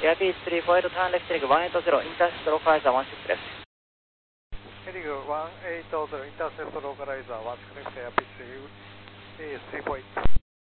Airbus 34 turn left heading 180, intercept localizer 16 left. Heading 180, intercept localizer 16 left, Airbus 34.